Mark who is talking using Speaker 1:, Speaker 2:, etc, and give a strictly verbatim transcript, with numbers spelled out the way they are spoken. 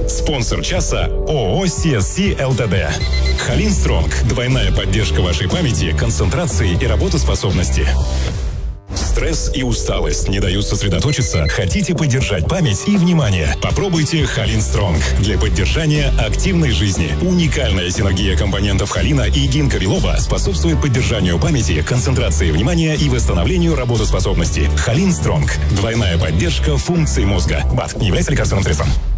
Speaker 1: Спонсор часа ООО си эс си Лтд. Холин Стронг. Двойная поддержка вашей памяти, концентрации и работоспособности. Стресс и усталость не дают сосредоточиться? Хотите поддержать память и внимание? Попробуйте Холин Стронг для поддержания активной жизни. Уникальная синергия компонентов холина и гинка билоба способствует поддержанию памяти, концентрации внимания и восстановлению работоспособности. Холин Стронг. Двойная поддержка функций мозга. БАД не является лекарственным средством.